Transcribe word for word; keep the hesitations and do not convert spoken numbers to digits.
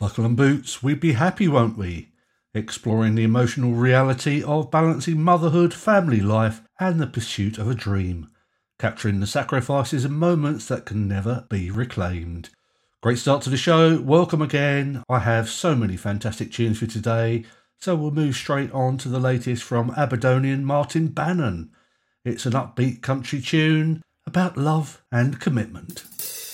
Buckle and Boots, we'd be happy, won't we? Exploring the emotional reality of balancing motherhood, family life, and the pursuit of a dream. Capturing the sacrifices and moments that can never be reclaimed. Great start to the show. Welcome again. I have so many fantastic tunes for today, so we'll move straight on to the latest from Aberdonian Martin Bannon. It's an upbeat country tune about love and commitment.